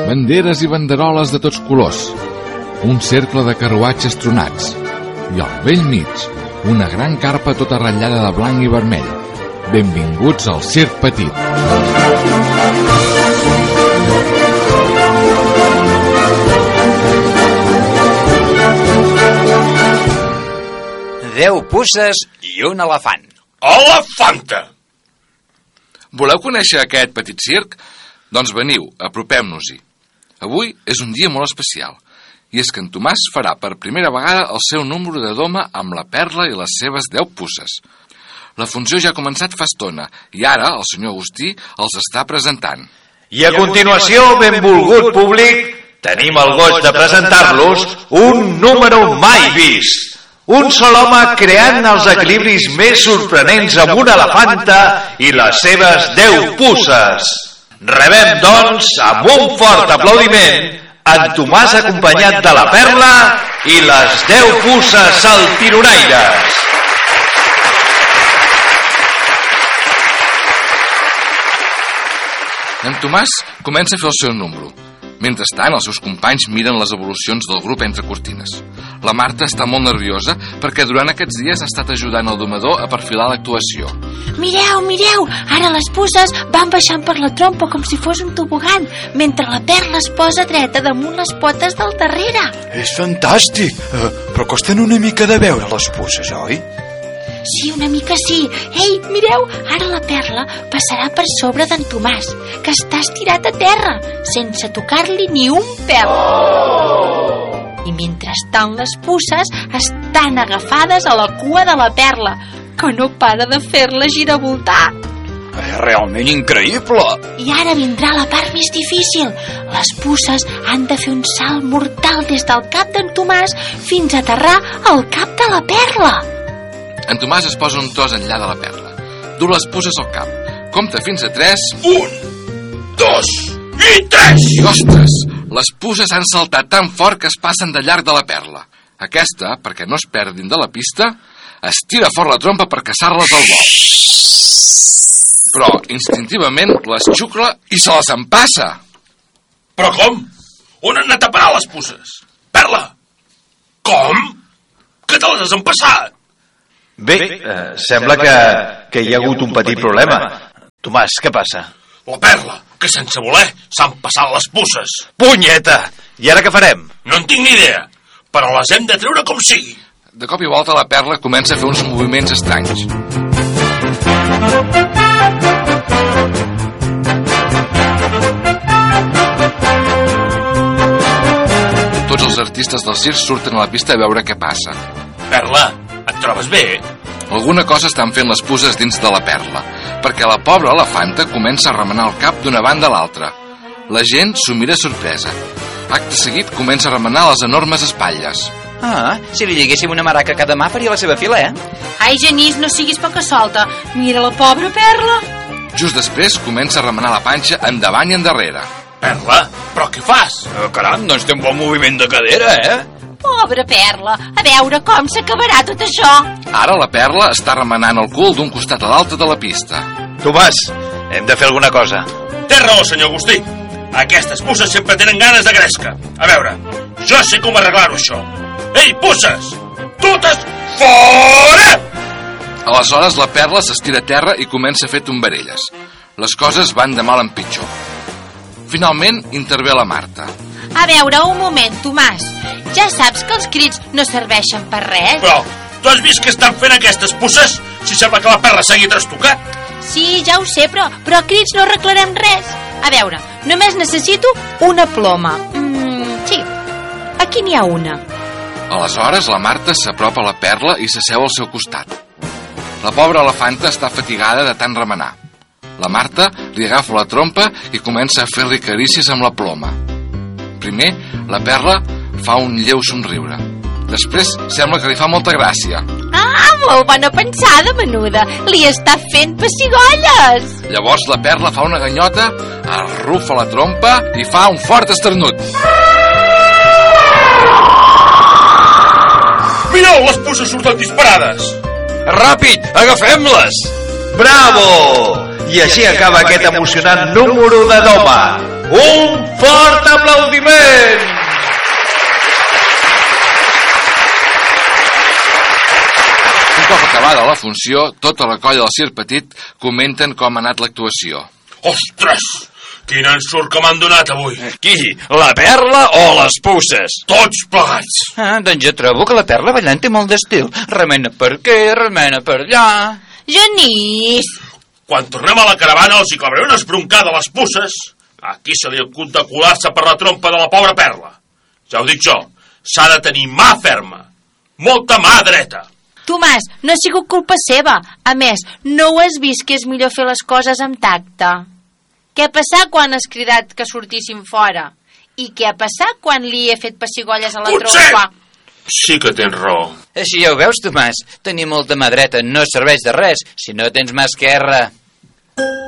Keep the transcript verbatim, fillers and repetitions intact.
banderes i banderoles de tots colors, un cercle de carruatges tronats i al vell mig una gran carpa tota ratllada de blanc i vermell. Benvinguts al Circ Petit. Deu puces i un elefant. Elefanta! Voleu conèixer aquest petit circ? Doncs veniu, apropem-nos-hi. Avui és un dia molt especial, i és que en Tomàs farà per primera vegada el seu número de doma amb la Perla i les seves deu puces. La funció ja ha començat fa estona, i ara el senyor Agustí els està presentant. I a continuació, benvolgut públic, tenim el goig de presentar-los un número mai vist. Un sol home creant els equilibris més sorprenents amb una elefanta i les seves deu puces. Rebem, doncs, amb un fort aplaudiment, en Tomàs acompanyat de la Perla i les deu puces saltironaires. En Tomàs comença a fer el seu número. Mentrestant, els seus companys miren les evolucions del grup entre cortines. La Marta està molt nerviosa perquè durant aquests dies ha estat ajudant el domador a perfilar l'actuació. Mireu, mireu, ara les puces van baixant per la trompa com si fos un tobogan, mentre la Perla es posa dreta damunt les potes del darrere. És fantàstic, uh, però costen una mica de veure les puces, oi? Sí, una mica sí. Ei, mireu, ara la Perla passarà per sobre d'en Tomàs, que està estirat a terra, sense tocar-li ni un pèl. Oh! I mentrestant les puces estan agafades a la cua de la Perla, que no para de fer-la giravoltar. És realment increïble. I ara vindrà la part més difícil. Les puces han de fer un salt mortal des del cap d'en Tomàs fins a aterrar al cap de la Perla. En Tomàs es posa un tros enllà de la Perla. Du les puces al cap. Compta fins a tres. Un, dos i tres! I, ostres, les puces han saltat tan fort que es passen de llarg de la Perla. Aquesta, perquè no es perdin de la pista, estira fort la trompa per caçar-les al vol. Però, instintivament, les xucla i se les empassa. Però com? On han anat a parar les puces? Perla! Com? Que te les has empassat? Bé, eh, sembla que, que hi ha hagut un petit problema. Tomàs, què passa? La Perla, que sense voler s'han passat les puces. Punyeta! I ara què farem? No en tinc ni idea, però les hem de treure com sigui. De cop i volta la Perla comença a fer uns moviments estranys. Tots els artistes del circ surten a la pista a veure què passa. Perla, et trobes bé? Alguna cosa estan fent les puces dins de la Perla, perquè la pobra elefanta comença a remenar el cap d'una banda a l'altra. La gent s'ho mira sorpresa. Acte seguit comença a remenar les enormes espatlles. Ah, si li lliguéssim una maraca cada mà faria la seva fila, eh? Ai, Genís, no siguis poca solta. Mira la pobra Perla. Just després comença a remenar la panxa endavant i endarrere. Perla, però què fas? Oh, caram, doncs té un bon moviment de cadera, eh? Pobra Perla, a veure com s'acabarà tot això. Ara la Perla està remenant el cul d'un costat a l'altre de la pista. Tomàs, hem de fer alguna cosa. Té raó, senyor Agustí. Aquestes puces sempre tenen ganes de gresca. A veure, jo sé com arreglar-ho, això. Ei, puces! Totes fora! Aleshores la Perla s'estira a terra i comença a fer tombarelles. Les coses van de mal en pitjor. Finalment intervé la Marta. A veure, un moment, Tomàs. Ja saps que els crits no serveixen per res? Però, tu has vist què estan fent aquestes puces? Si sembla que la Perla s'hagi trastocat. Sí, ja ho sé, però, però a crits no arreglarem res. A veure, només necessito una ploma. Mm, sí, aquí n'hi ha una. Aleshores la Marta s'apropa a la Perla i s'asseu al seu costat. La pobra elefanta està fatigada de tant remenar. La Marta li agafa la trompa i comença a fer-li carícies amb la ploma. Primer, la Perla fa un lleu somriure. Després sembla que li fa molta gràcia. Ah, molt bona pensada, menuda. Li està fent pessigolles. Llavors la Perla fa una ganyota, arrufa la trompa i fa un fort esternut. Mireu, les puces surten disparades. Ràpid, agafem-les. Bravo! I així acaba aquest emocionant número de Doma. Un fort aplaudiment! Un cop acabada la funció, tota la colla del Circ Petit comenten com ha anat l'actuació. Ostres! Quin ensurt que m'han donat avui. Qui? La Perla o les Puces? Tots plegats. Ah, doncs jo trobo que la Perla ballant té molt d'estil. Remena per aquí, remena per allà. Genís! Quan tornem a la caravana els hi clavaré una esbroncada a les Puces. Aquí se li acut de colar-se per la trompa de la pobra Perla. Ja ho dic jo, s'ha de tenir mà ferma. Molta mà dreta. Tomàs, no ha sigut culpa seva. A més, no ho has vist que és millor fer les coses amb tacte? Què ha passat quan has cridat que sortissin fora? I què ha passat quan li he fet pessigolles a la Potser! trompa? Sí que tens raó. Així ja ho veus, Tomàs. Tenir molta mà dreta no serveix de res si no tens mà esquerra.